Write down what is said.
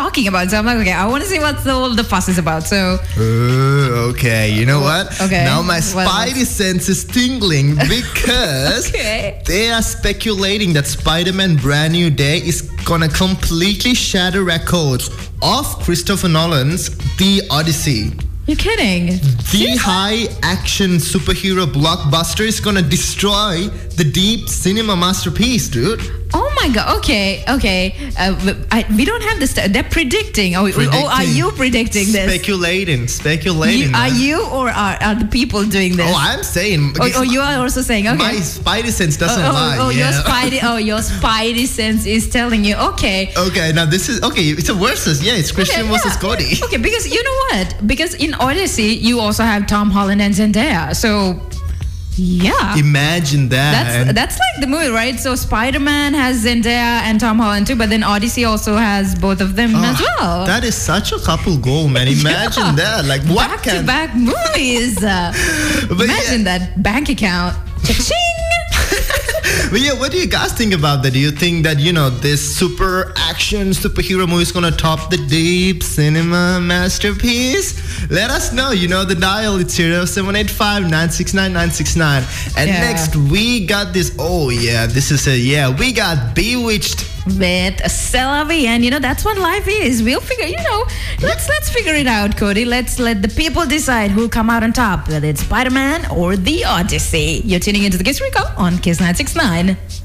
talking about. So I'm like, okay, I want to see what all the fuss is about. So okay, you know what? Okay. Now my spidey sense is tingling because they are speculating that Spider-Man Brand New Day is gonna completely shatter records of Christopher Nolan's The Odyssey. You're kidding? The high-action superhero blockbuster is gonna destroy the deep cinema masterpiece, dude. Oh my God! Okay. We don't have this. They're predicting. Oh, are you predicting this? Speculating. Are you or are the people doing this? Oh, I'm saying. Oh, you are also saying. Okay. My spidey sense doesn't lie. Your spidey sense is telling you. Okay. Okay. Now this is okay. It's a versus. Yeah, it's Christian versus Cody. Okay, because you know what? Because in Odyssey you also have Tom Holland and Zendaya. So. Yeah. Imagine that. That's like the movie, right? So Spider-Man has Zendaya and Tom Holland too, but then Odyssey also has both of them as well. That is such a couple goal, man. Imagine that. Like what back-to-back movies. Imagine that bank account. Cha-ching! But yeah, what do you guys think about that? Do you think that, this super action superhero movie is going to top the deep cinema masterpiece? Let us know. The dial. It's 0785-969-969. And next, we got this. Oh, yeah. We got Bewitched. With Celavi, and that's what life is. We'll figure, let's figure it out, Cody. Let's let the people decide who'll come out on top, whether it's Spider-Man or The Odyssey. You're tuning into the Kiss Recall on Kiss 969.